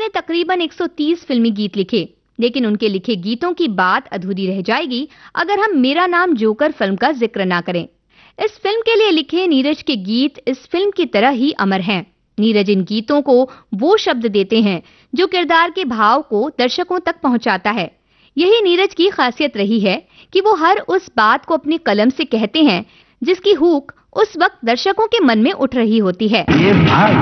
ने तकरीबन 130 फिल्मी गीत लिखे, लेकिन उनके लिखे गीतों की बात अधूरी रह जाएगी अगर हम मेरा नाम जोकर फिल्म का जिक्र ना करें। इस फिल्म के लिए लिखे नीरज के गीत इस फिल्म की तरह ही अमर हैं। नीरज इन गीतों को वो शब्द देते हैं जो किरदार के भाव को दर्शकों तक पहुंचाता है। यही नीरज की खासियत रही है कि वो हर उस बात को अपनी कलम से कहते हैं जिसकी हूक उस वक्त दर्शकों के मन में उठ रही होती है। ये भाग